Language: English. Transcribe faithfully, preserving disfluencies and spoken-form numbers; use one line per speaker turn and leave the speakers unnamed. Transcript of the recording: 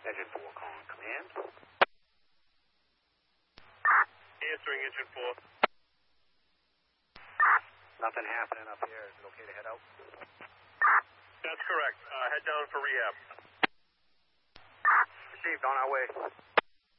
Engine four calling command.
Answering engine four.
Nothing happening up here. Is it okay to head out?
That's correct. Uh, head down for rehab.
Received. On our way.